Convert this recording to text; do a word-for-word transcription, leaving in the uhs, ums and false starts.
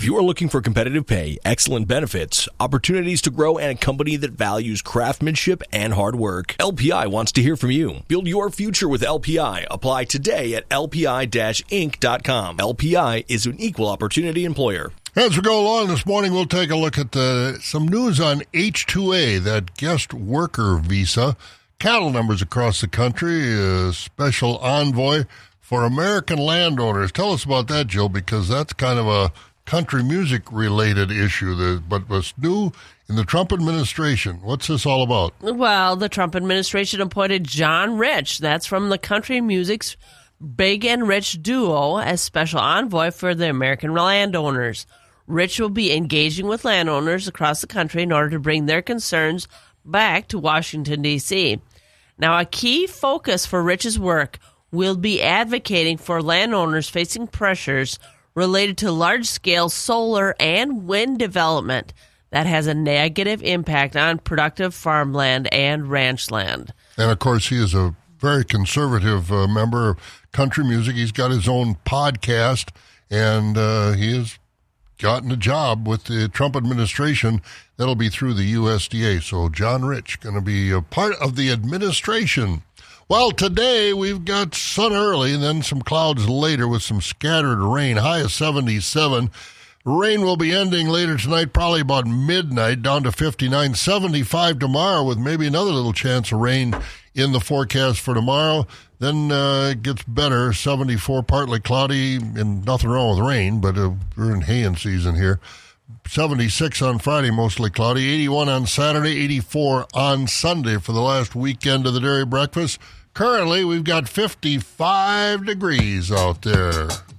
If you are looking for competitive pay, excellent benefits, opportunities to grow, and a company that values craftsmanship and hard work, L P I wants to hear from you. Build your future with L P I. Apply today at L P I inc dot com. L P I is an equal opportunity employer. As we go along this morning, we'll take a look at the, some news on H two A, that guest worker visa. Cattle numbers across the country, a special envoy for American landowners. Tell us about that, Jill, because that's kind of a country music-related issue, that, but what's new in the Trump administration. What's this all about? Well, the Trump administration appointed John Rich, that's from the country music's Big and Rich duo, as special envoy for the American landowners. Rich will be engaging with landowners across the country in order to bring their concerns back to Washington, D C. Now, a key focus for Rich's work will be advocating for landowners facing pressures related to large-scale solar and wind development that has a negative impact on productive farmland and ranch land. And, of course, he is a very conservative uh, member of country music. He's got his own podcast, and uh, he has gotten a job with the Trump administration. That'll be through the U S D A. So John Rich going to be a part of the administration. Well, today we've got sun early and then some clouds later with some scattered rain. High of seventy-seven. Rain will be ending later tonight, probably about midnight, down to fifty-nine. seventy-five tomorrow with maybe another little chance of rain in the forecast for tomorrow. Then uh, it gets better, seventy-four, partly cloudy, and nothing wrong with rain, but uh, we're in haying season here. seventy-six on Friday, mostly cloudy. eighty-one on Saturday, eighty-four on Sunday for the last weekend of the Dairy Breakfast. Currently, we've got fifty-five degrees out there.